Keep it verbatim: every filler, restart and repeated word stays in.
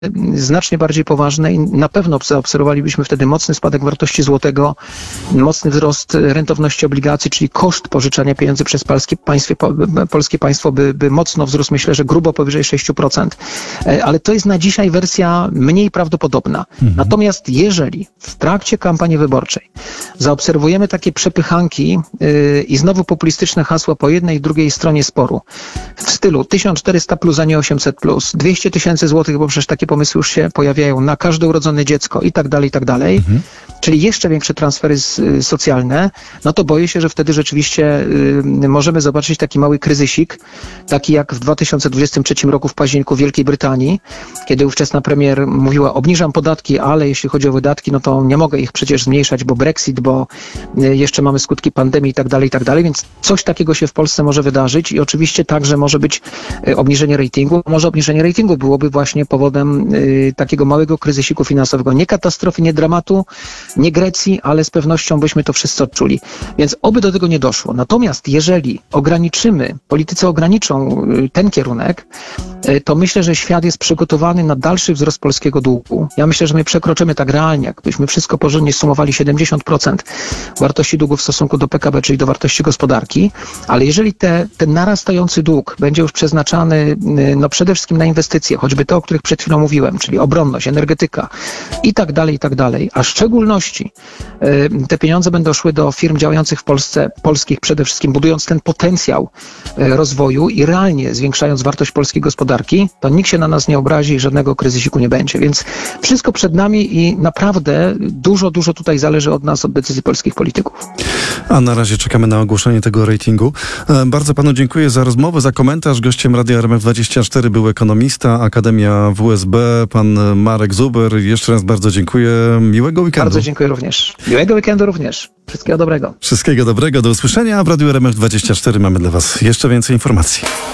znacznie bardziej poważne i na pewno zaobserwowalibyśmy wtedy mocny spadek wartości złotego, mocny wzrost rentowności obligacji, czyli koszt pożyczania pieniędzy przez polskie, państwie, polskie państwo by, by mocno wzrósł, myślę, że grubo powyżej sześć procent. Ale to jest na dzisiaj wersja mniej prawdopodobna. Mhm. Natomiast jeżeli w trakcie kampanii wyborczej zaobserwujemy takie przepychanki yy, i znowu populistyczne hasła po jednej i drugiej stronie sporu w stylu tysiąc czterysta plus, a nie osiemset plus, dwieście tysięcy złotych, bo przecież takie pomysły już się pojawiają na każde urodzone dziecko i tak dalej, i tak dalej, mhm. czyli jeszcze większe transfery y, socjalne, no to boję się, że wtedy rzeczywiście y, możemy zobaczyć taki mały kryzysik, taki jak w dwa tysiące dwudziestym trzecim roku w październiku w Wielkiej Brytanii, kiedy ówczesna premier mówiła, obniżam podatki, ale jeśli chodzi o wydatki, no to nie mogę ich przecież zmniejszać, bo Brexit, bo y, jeszcze mamy skutki pandemii i tak dalej, i tak dalej, więc coś takiego się w Polsce może wydarzyć i oczywiście także może być y, obniżenie ratingu. Może obniżenie ratingu byłoby właśnie powodem y, takiego małego kryzysiku finansowego. Nie katastrofy, nie dramatu, nie Grecji, ale z pewnością byśmy to wszyscy odczuli. Więc oby do tego nie doszło. Natomiast jeżeli ograniczymy, politycy ograniczą y, ten kierunek, y, to myślę, że świat jest przygotowany na dalszy wzrost polskiego długu. Ja myślę, że my przekroczymy tak realnie, jakbyśmy wszystko porządnie sumowali siedemdziesiąt procent wartości długu w stosunku do P K B, czyli do wartości gospodarki, ale jeżeli te, ten narastający dług będzie już przeznaczany y, no przede wszystkim na inwestycje, choćby te, o których przed chwilą mówiłem, czyli obronność, energetyka i tak dalej, i tak dalej, a w szczególności y, te pieniądze będą szły do firm działających w Polsce, polskich przede wszystkim, budując ten potencjał y, rozwoju i realnie zwiększając wartość polskiej gospodarki, to nikt się na nas nie obrazi i żadnego kryzysiku nie będzie. Więc wszystko przed nami i naprawdę dużo, dużo tutaj zależy od nas, od decyzji polskich polityków. A na razie czekamy na ogłoszenie tego ratingu. E, bardzo panu dziękuję za rozmowę, za komentarz. Gościem Radia R M F dwadzieścia cztery był ekonomista, Akademia W S B, pan Marek Zuber. Jeszcze raz bardzo dziękuję. Miłego weekendu. Bardzo dziękuję również. Miłego weekendu również. Wszystkiego dobrego. Wszystkiego dobrego. Do usłyszenia. W Radiu R M F dwadzieścia cztery mamy dla was jeszcze więcej informacji.